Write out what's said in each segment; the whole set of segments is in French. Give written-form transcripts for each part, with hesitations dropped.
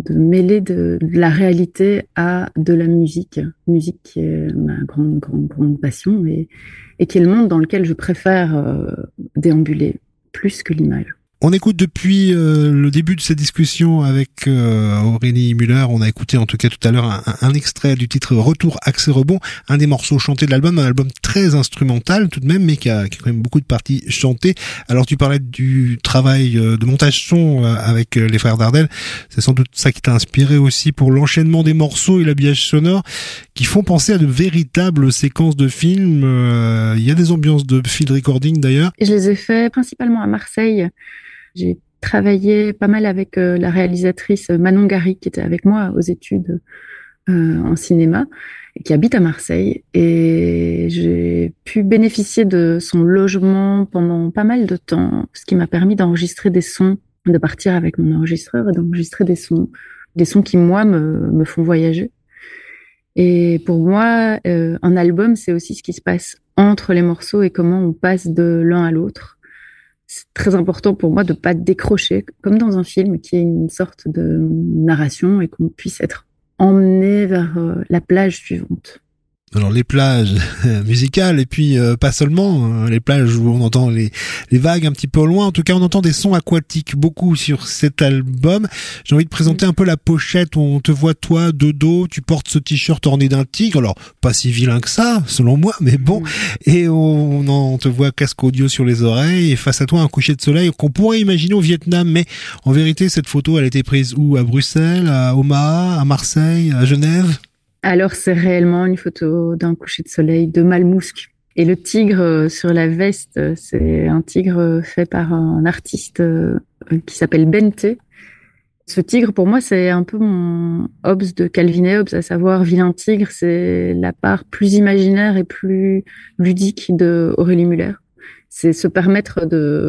de mêler de la réalité à de la musique. Musique qui est ma grande passion et qui est le monde dans lequel je préfère déambuler plus que l'image. On écoute depuis le début de cette discussion avec Aurélie Müller. On a écouté en tout cas tout à l'heure un extrait du titre Retour Axe Rebond, un des morceaux chantés de l'album, un album très instrumental tout de même, mais qui a quand même beaucoup de parties chantées. Alors tu parlais du travail de montage son avec les frères Dardel. C'est sans doute ça qui t'a inspiré aussi pour l'enchaînement des morceaux et l'habillage sonore qui font penser à de véritables séquences de films. Il y a des ambiances de field recording d'ailleurs. Et je les ai fait principalement à Marseille. J'ai travaillé pas mal avec la réalisatrice Manon Gary, qui était avec moi aux études en cinéma, et qui habite à Marseille. Et j'ai pu bénéficier de son logement pendant pas mal de temps, ce qui m'a permis d'enregistrer des sons, de partir avec mon enregistreur et d'enregistrer des sons qui, moi, me font voyager. Et pour moi, un album, c'est aussi ce qui se passe entre les morceaux et comment on passe de l'un à l'autre. C'est très important pour moi de pas décrocher, comme dans un film, qui est une sorte de narration et qu'on puisse être emmené vers la plage suivante. Alors les plages musicales et puis pas seulement les plages où on entend les vagues un petit peu au loin. En tout cas, on entend des sons aquatiques beaucoup sur cet album. J'ai envie de présenter un peu la pochette où on te voit toi de dos, tu portes ce t-shirt orné d'un tigre. Alors pas si vilain que ça, selon moi, mais bon. Et on te voit casque audio sur les oreilles et face à toi un coucher de soleil qu'on pourrait imaginer au Vietnam. Mais en vérité, cette photo, elle a été prise où? À Bruxelles, à Omaha, à Marseille, à Genève? Alors, c'est réellement une photo d'un coucher de soleil de Malmousque. Et le tigre sur la veste, c'est un tigre fait par un artiste qui s'appelle Bente. Ce tigre, pour moi, c'est un peu mon Hobbes de Calvin et Hobbes, à savoir vilain tigre, c'est la part plus imaginaire et plus ludique de Aurélie Müller. C'est se permettre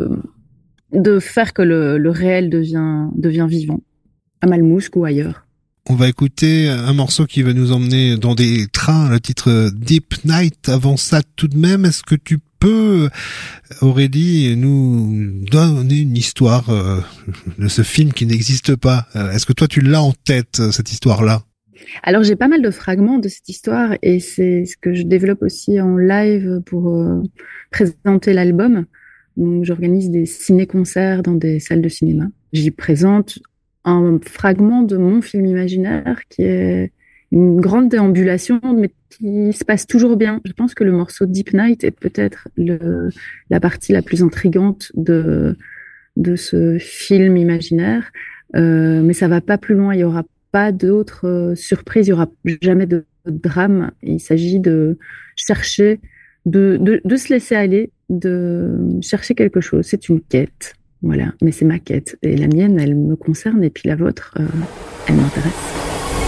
de faire que le réel devient vivant, à Malmousque ou ailleurs. On va écouter un morceau qui va nous emmener dans des trains, le titre Deep Night. Avant ça, tout de même, est-ce que tu peux, Aurélie, nous donner une histoire de ce film qui n'existe pas? Est-ce que toi, tu l'as en tête, cette histoire-là? Alors, j'ai pas mal de fragments de cette histoire et c'est ce que je développe aussi en live pour présenter l'album. Donc, j'organise des ciné-concerts dans des salles de cinéma. J'y présente un fragment de mon film imaginaire qui est une grande déambulation, mais qui se passe toujours bien. Je pense que le morceau Deep Night est peut-être la partie la plus intrigante de ce film imaginaire. Mais ça va pas plus loin. Il y aura pas d'autres surprises. Il y aura jamais de drame. Il s'agit de chercher, de se laisser aller, de chercher quelque chose. C'est une quête. Voilà, mais c'est ma quête. Et la mienne, elle me concerne, et puis la vôtre, elle m'intéresse.